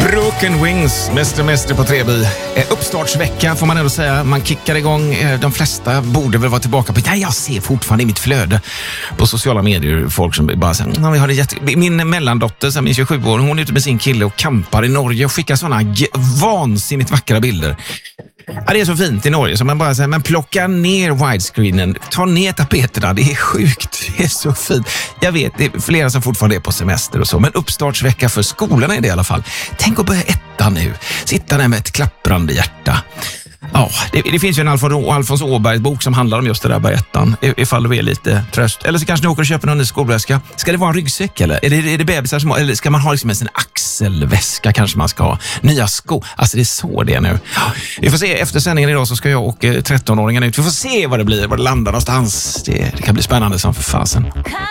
Broken Wings, mäster på Treby. Uppstartsvecka får man ändå säga. Man kickar igång. De flesta borde väl vara tillbaka på. Jag ser fortfarande i mitt flöde på sociala medier folk som bara säger, vi har det min mellandotter som är 27 år, hon är ute med sin kille och kampar i Norge och skickar sådana vansinnigt vackra bilder. Ja, det är så fint i Norge så man bara säger, men plocka ner widescreenen, ta ner tapeterna, det är sjukt, det är så fint. Jag vet, det är flera som fortfarande är på semester och så, men uppstartsvecka för skolorna är det i alla fall. Tänk att börja ettan nu, sitta där med ett klapprande hjärta. Ja, det finns ju en Alfons Åbergs bok som handlar om just det där på ettan, ifall det är lite tröst. Eller så kanske ni åker och köper någon ny skolväska. Ska det vara en ryggsäck eller? Är det bebisar som, eller ska man ha liksom en axelväska kanske man ska ha? Nya skor, alltså det är så det är nu. Vi får se, efter sändningen idag så ska jag och 13-åringen ut. Vi får se vad det blir, var det landar någonstans. Det kan bli spännande som för fasen.